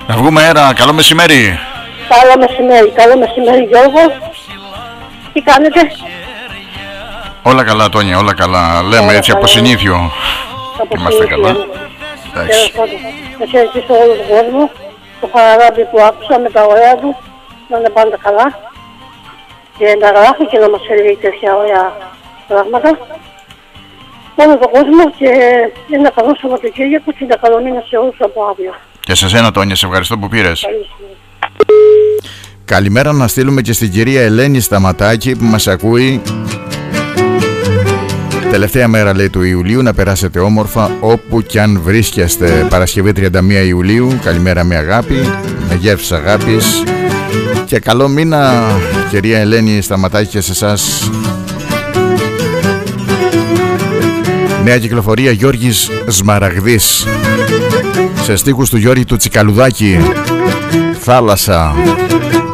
Να βγούμε αέρα. Καλό μεσημέρι. Καλό μεσημέρι Γιώργο. Τι κάνετε? Όλα καλά Τόνια, όλα καλά. Λέμε έτσι από συνήθιο. Είμαστε καλά. Εντάξει. Να χαιρετήσω όλο τον κόσμο. Το Χαραράμπι που άκουσα με τα ωραία του. Να είναι πάντα καλά. Και να γράφει και να μας έλεγε τέτοια ωραία πράγματα. Όλο τον κόσμο και ένα καλό Σαββατοκύριακο και ένα καλό μήνα σε όλους από αύριο. Και σε σένα Τόνια, σε ευχαριστώ που πήρες. Καλημέρα να στείλουμε και στην κυρία Ελένη Σταματάκη που μας ακούει. Τελευταία μέρα λέει του Ιουλίου, να περάσετε όμορφα όπου κι αν βρίσκεστε. Παρασκευή 31 Ιουλίου, καλημέρα με αγάπη, με γεύσεις αγάπης. Και καλό μήνα κυρία Ελένη Σταματάκη και σε εσάς. Νέα κυκλοφορία Γιώργης